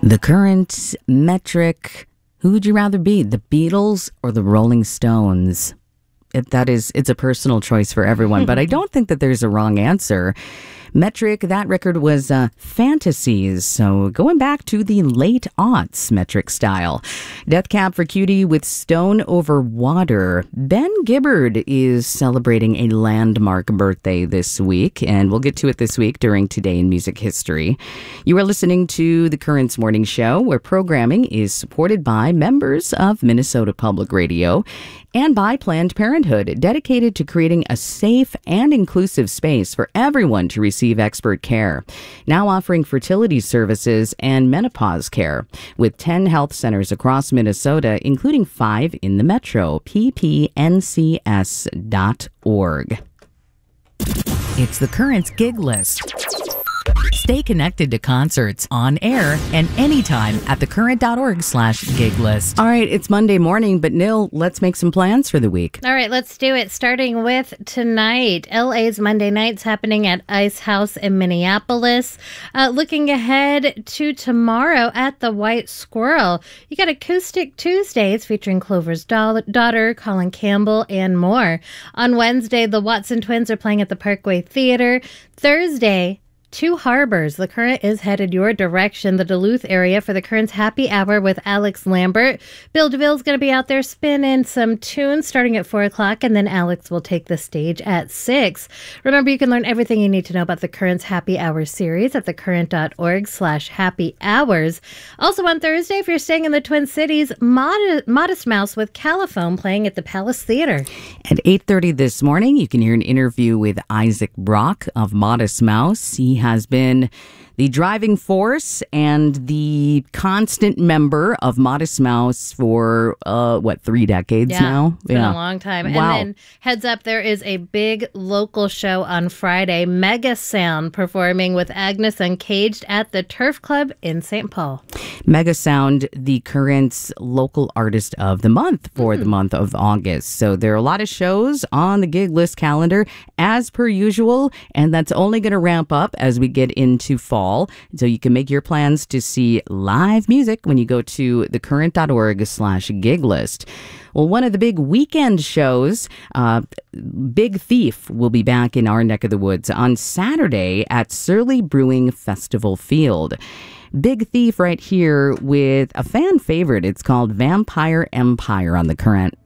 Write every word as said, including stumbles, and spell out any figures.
The current metric, who would you rather be, the Beatles or the Rolling Stones? It, that is, it's a personal choice for everyone, but I don't think that there's a wrong answer. Metric, that record was uh, Fantasies, so going back to the late aughts metric style. Death Cab for Cutie with Stone Over Water. Ben Gibbard is celebrating a landmark birthday this week, and we'll get to it this week during Today in Music History. You are listening to The Currents Morning Show, where programming is supported by members of Minnesota Public Radio and by Planned Parenthood, dedicated to creating a safe and inclusive space for everyone to receive expert care. Now offering fertility services and menopause care with ten health centers across Minnesota, including five in the metro. p p n c s dot org. It's the Currents Gig List. Stay connected to concerts on air and anytime at thecurrent.org slash gig list. All right, it's Monday morning, but Nil, let's make some plans for the week. All right, let's do it. Starting with tonight, L A's Monday Nights happening at Ice House in Minneapolis. Uh, looking ahead to tomorrow at the White Squirrel, you got Acoustic Tuesdays featuring Clover's da- daughter, Colin Campbell, and more. On Wednesday, the Watson Twins are playing at the Parkway Theater. Thursday, Two Harbors. The Current is headed your direction, the Duluth area, for the Current's Happy Hour with Alex Lambert. Bill DeVille's going to be out there spinning some tunes starting at four o'clock, and then Alex will take the stage at six. Remember, you can learn everything you need to know about the Current's Happy Hour series at thecurrent.org slash happy hours. Also on Thursday, if you're staying in the Twin Cities, Mod- Modest Mouse with Caliphone playing at the Palace Theater. At eight thirty this morning, you can hear an interview with Isaac Brock of Modest Mouse. He has been the driving force and the constant member of Modest Mouse for, uh, what, three decades yeah, now? It's been yeah. a long time. Wow. And then heads up, there is a big local show on Friday, Mega Sound performing with Agnes Uncaged at the Turf Club in Saint Paul. Mega Sound, the Current's local artist of the month for mm. the month of August. So there are a lot of shows on the gig list calendar as per usual, and that's only going to ramp up as we get into fall. So you can make your plans to see live music when you go to thecurrent.org slash gig list. Well, one of the big weekend shows, uh, Big Thief, will be back in our neck of the woods on Saturday at Surly Brewing Festival Field. Big Thief right here with a fan favorite. It's called Vampire Empire on The Current.